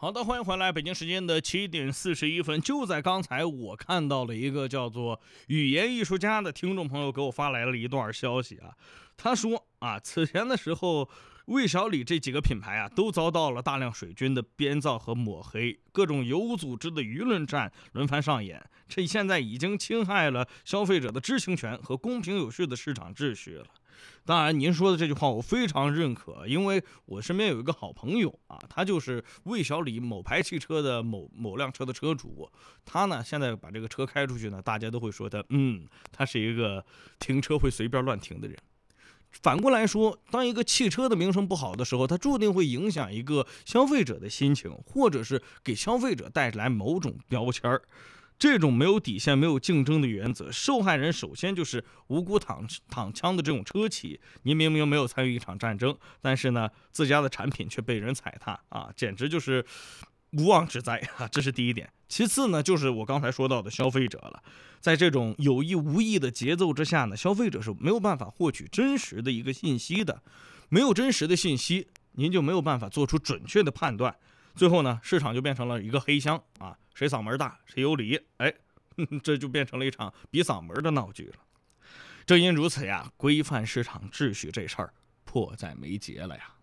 好的，欢迎回来。北京时间的7:41，就在刚才，我看到了一个叫做语言艺术家的听众朋友给我发来了一段消息啊。他说啊，此前的时候，魏小李这几个品牌啊，都遭到了大量水军的编造和抹黑，各种有组织的舆论战轮番上演，这现在已经侵害了消费者的知情权和公平有序的市场秩序了。当然，您说的这句话我非常认可，因为我身边有一个好朋友啊，他就是魏小李某牌汽车的某辆车的车主。他呢，现在把这个车开出去呢，大家都会说他是一个停车会随便乱停的人。反过来说，当一个汽车的名声不好的时候，它注定会影响一个消费者的心情，或者是给消费者带来某种标签儿。这种没有底线、没有竞争的原则，受害人首先就是无辜躺枪的这种车企。您明明没有参与一场战争，但是呢，自家的产品却被人踩踏啊，简直就是无妄之灾啊！这是第一点。其次呢，就是我刚才说到的消费者了。在这种有意无意的节奏之下呢，消费者是没有办法获取真实的一个信息的。没有真实的信息，您就没有办法做出准确的判断。最后呢，市场就变成了一个黑箱啊，谁嗓门大谁有理，这就变成了一场比嗓门的闹剧了。正因如此呀，规范市场秩序这事儿迫在眉睫了呀。